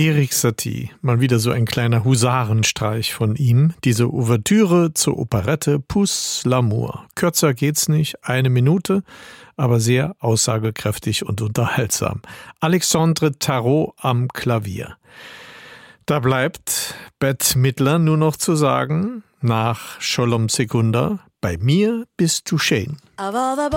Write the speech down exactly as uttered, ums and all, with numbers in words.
Erik Satie, mal wieder so ein kleiner Husarenstreich von ihm. Diese Ouvertüre zur Operette Pousse l'amour. Kürzer geht's nicht, eine Minute, aber sehr aussagekräftig und unterhaltsam. Alexandre Tarot am Klavier. Da bleibt Bette Midler nur noch zu sagen, nach Sholom Sekunda, bei mir bist du schön.